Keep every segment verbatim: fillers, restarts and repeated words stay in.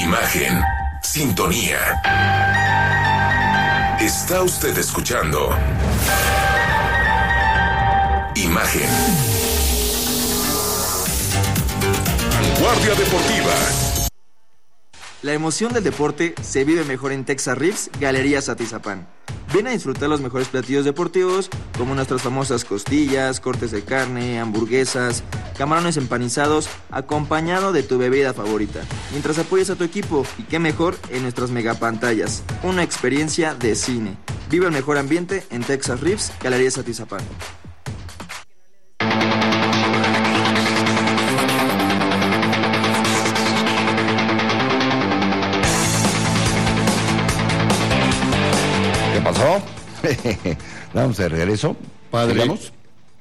Imagen, sintonía. Está usted escuchando Imagen. Vanguardia Deportiva. La emoción del deporte se vive mejor en Texas Ribs Galerías Atizapán. Ven a disfrutar los mejores platillos deportivos como nuestras famosas costillas, cortes de carne, hamburguesas, camarones empanizados, acompañado de tu bebida favorita, mientras apoyas a tu equipo, y qué mejor en nuestras megapantallas. Una experiencia de cine. Vive el mejor ambiente en Texas Ribs Galerías Atizapán. ¿Qué pasó? Vamos de regreso. Padre. ¿Sigamos?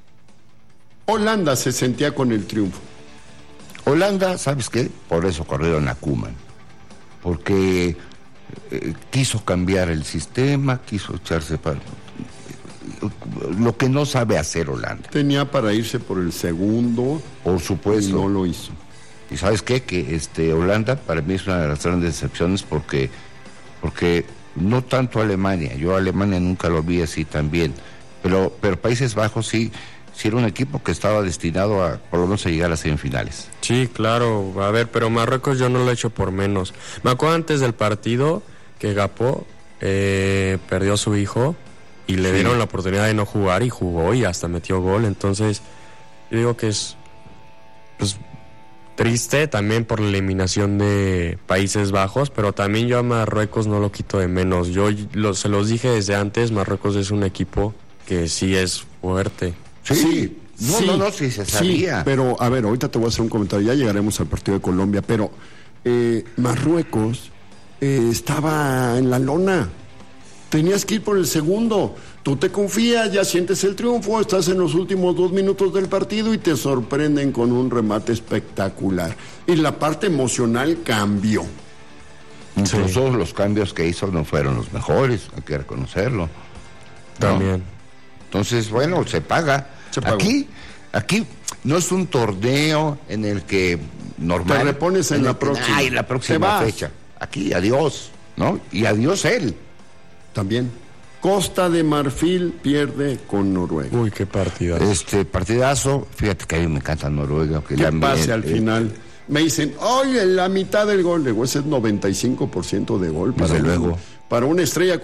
Holanda se sentía con el triunfo. Holanda, ¿sabes qué? Por eso corrieron a Koeman. Porque eh, quiso cambiar el sistema, quiso echarse para... Lo que no sabe hacer Holanda. Tenía para irse por el segundo. Por supuesto. Y no lo hizo. ¿Y sabes qué? Que este Holanda para mí es una de las grandes decepciones porque... porque no tanto Alemania, yo a Alemania nunca lo vi así también, pero, pero Países Bajos sí, sí era un equipo que estaba destinado a por lo menos a llegar a semifinales. Sí, claro, a ver, pero Marruecos yo no lo he hecho por menos. Me acuerdo antes del partido que Gapó eh, perdió a su hijo y le sí. dieron la oportunidad de no jugar y jugó y hasta metió gol, entonces yo digo que es pues triste también por la eliminación de Países Bajos, pero también yo a Marruecos no lo quito de menos. Yo lo, se los dije desde antes, Marruecos es un equipo que sí es fuerte. Sí, sí. No, sí, no, no, sí se sabía. Sí, pero a ver, ahorita te voy a hacer un comentario, ya llegaremos al partido de Colombia, pero eh, Marruecos eh, estaba en la lona. Tenías que ir por el segundo. Tú te confías, ya sientes el triunfo, estás en los últimos dos minutos del partido y te sorprenden con un remate espectacular. Y la parte emocional cambió. Incluso sí. los cambios que hizo no fueron los mejores, hay que reconocerlo. También. ¿No? Entonces, bueno, se paga. Se pagó. Aquí, aquí no es un torneo en el que normal. Te repones en, en la próxima. Ay, en la próxima fecha. Aquí, adiós, ¿no? Y adiós él. También. Costa de Marfil pierde con Noruega. Uy, qué partidazo. Este partidazo, fíjate que a mí me encanta Noruega. Que ¿Qué ya pase me, al eh, final? Me dicen, oye, la mitad del gol. Digo, ese es noventa y cinco por ciento de gol. Desde para luego. Un, para una estrella